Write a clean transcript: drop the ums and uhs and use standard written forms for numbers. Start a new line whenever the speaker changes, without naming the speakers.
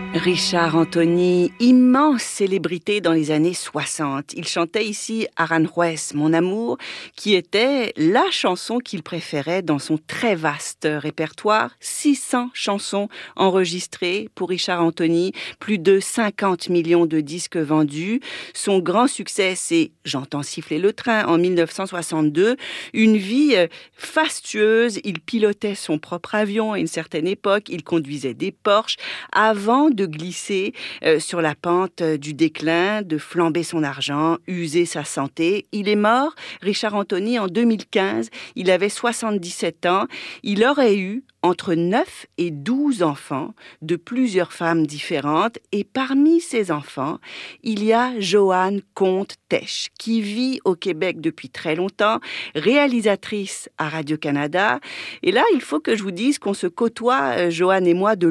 Richard Anthony, immense célébrité dans les années 60. Il chantait ici Aranjuez, mon amour, qui était la chanson qu'il préférait dans son très vaste répertoire. 600 chansons enregistrées pour Richard Anthony, plus de 50 millions de disques vendus. Son grand succès, c'est J'entends siffler le train en 1962. Une vie fastueuse, il pilotait son propre avion à une certaine époque, il conduisait des Porsche avant de glisser sur la pente du déclin, de flamber son argent, user sa santé. Il est mort, Richard Anthony, en 2015. Il avait 77 ans. Il aurait eu entre 9 et 12 enfants de plusieurs femmes différentes. Et parmi ces enfants, il y a Joanne Comte-Tesch, qui vit au Québec depuis très longtemps, réalisatrice à Radio-Canada. Et là, il faut que je vous dise qu'on se côtoie, Joanne et moi, de